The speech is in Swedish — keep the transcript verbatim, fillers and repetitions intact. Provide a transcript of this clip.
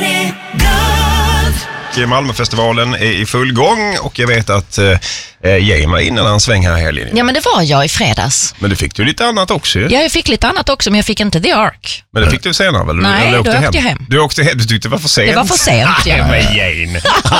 Party Girl. Malmöfestivalen är i full gång och jag vet att eh, Jane var innan han sväng här i helgen. Ja, men det var jag i fredags. Men du fick du lite annat också. Ja, jag fick lite annat också, men jag fick inte The Ark. Men det fick du senare väl? Nej, Eller då åkte åkte hem? jag hem. Du åkte hem, du tyckte det var för sent. Det var för sent, ja. Men Jane.